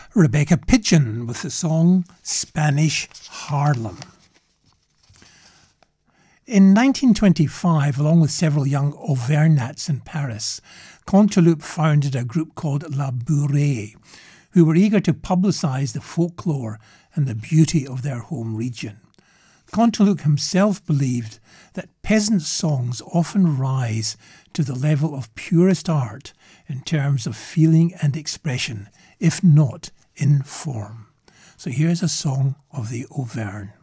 Rebecca Pidgeon with the song Spanish Harlem. In 1925, along with several young Auvergnats in Paris, Canteloup founded a group called La Bourrée, who were eager to publicise the folklore and the beauty of their home region. Canteloup himself believed that peasant songs often rise to the level of purest art in terms of feeling and expression, if not in form. So here's a song of the Auvergne.